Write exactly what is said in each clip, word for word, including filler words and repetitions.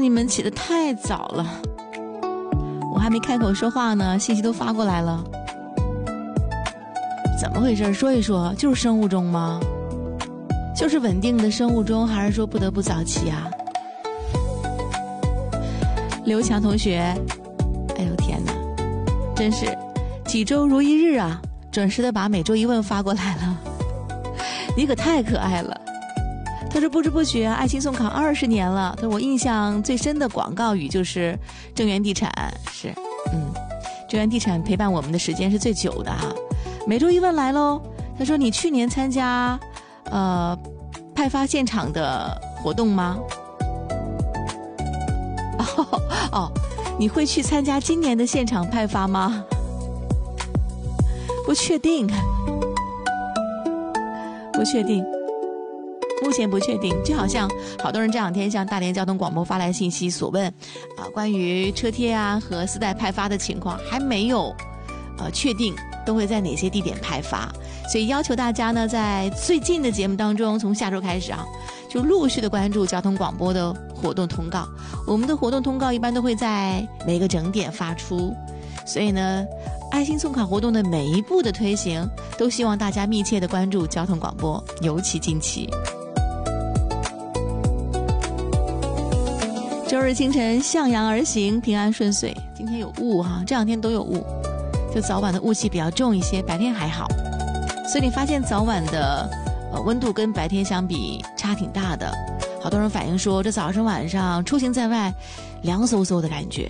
你们起得太早了，我还没开口说话呢，信息都发过来了。怎么回事？说一说，就是生物钟吗？就是稳定的生物钟，还是说不得不早起啊？刘强同学，哎呦天哪，真是几周如一日啊，准时的把每周一问发过来了，你可太可爱了。他说不知不觉爱心送考二十年了，他说我印象最深的广告语就是正源地产，是嗯，正源地产陪伴我们的时间是最久的哈。每周一问来喽，他说你去年参加呃派发现场的活动吗？哦哦，你会去参加今年的现场派发吗？不确定，不确定，目前不确定。就好像好多人这两天向大连交通广播发来信息所问啊、呃，关于车贴啊和丝带派发的情况还没有呃确定都会在哪些地点派发，所以要求大家呢在最近的节目当中，从下周开始啊，就陆续的关注交通广播的活动通告。我们的活动通告一般都会在每个整点发出，所以呢爱心送考活动的每一步的推行都希望大家密切的关注交通广播，尤其近期。周日清晨向阳而行，平安顺遂。今天有雾哈、啊，这两天都有雾，就早晚的雾气比较重一些，白天还好。所以你发现早晚的呃温度跟白天相比差挺大的。好多人反映说，这早上晚上出行在外凉飕飕的感觉。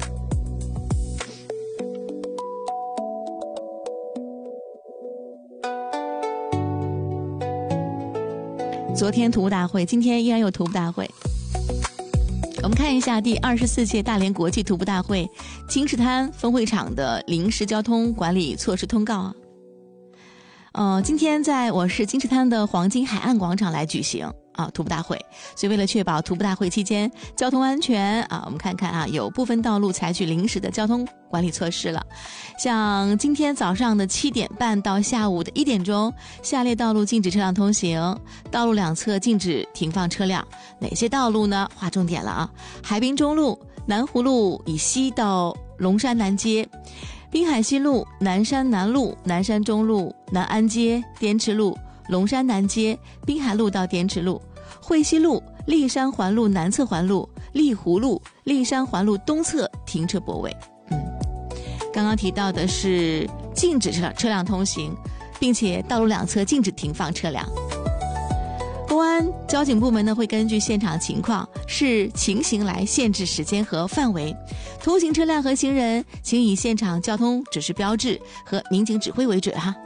昨天徒步大会，今天依然有徒步大会。我们看一下第二十四届大连国际徒步大会金石滩分会场的临时交通管理措施通告啊。呃，今天在我市金石滩的黄金海岸广场来举行啊徒步大会，所以为了确保徒步大会期间交通安全啊，我们看看啊，有部分道路采取临时的交通管理措施了。像今天早上的七点半到下午的一点钟，下列道路禁止车辆通行，道路两侧禁止停放车辆。哪些道路呢？划重点了啊！海滨中路、南湖路以西到龙山南街，滨海西路、南山南路、南山中路、南安街、滇池路、龙山南街、滨海路到滇池路，惠西路、立山环路南侧环路、丽湖路、立山环路东侧停车泊位。嗯，刚刚提到的是禁止车辆车辆通行，并且道路两侧禁止停放车辆。公安交警部门呢会根据现场情况视情形来限制时间和范围，通行车辆和行人请以现场交通指示标志和民警指挥为准哈。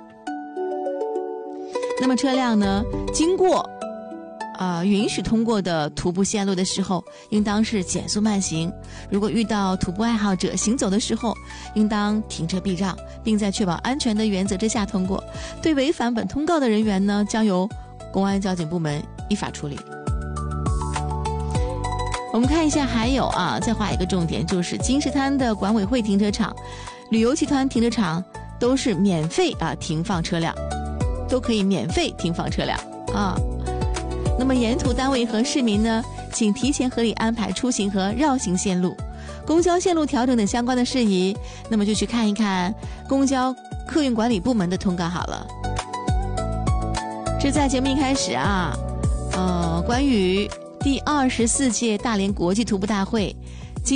那么车辆呢经过呃允许通过的徒步线路的时候，应当是减速慢行。如果遇到徒步爱好者行走的时候，应当停车避让，并在确保安全的原则之下通过。对违反本通告的人员呢，将由公安交警部门依法处理。我们看一下，还有啊，再画一个重点，就是金石滩的管委会停车场、旅游集团停车场都是免费啊停放车辆，都可以免费停放车辆啊。那么沿途单位和市民呢，请提前合理安排出行和绕行线路、公交线路调整等相关的事宜，那么就去看一看公交客运管理部门的通告好了。这在节目一开始啊，呃，关于第二十四届大连国际徒步大会